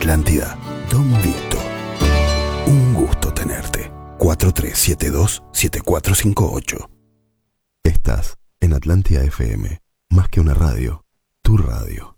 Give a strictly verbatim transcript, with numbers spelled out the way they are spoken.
Atlántida, Don Vito. Un gusto tenerte. cuatro tres siete dos, siete cuatro cinco ocho. Estás en Atlántida F M. Más que una radio, tu radio.